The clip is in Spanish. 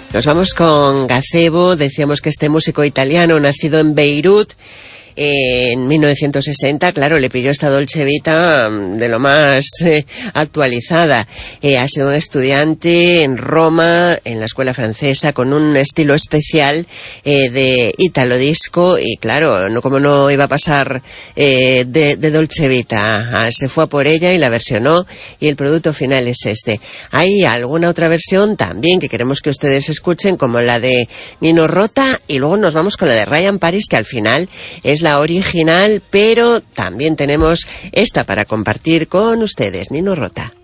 Nos vamos con Gazebo. Decíamos que este músico italiano, nacido en Beirut en 1960, claro, le pilló esta Dolce Vita de lo más actualizada. Ha sido un estudiante en Roma, en la escuela francesa, con un estilo especial de Italo Disco, y claro, como no iba a pasar de Dolce Vita, se fue a por ella y la versionó, y el producto final es este. Hay alguna otra versión también que queremos que ustedes escuchen, como la de Nino Rota, y luego nos vamos con la de Ryan Paris, que al final es la original, pero también tenemos esta para compartir con ustedes, Nino Rota.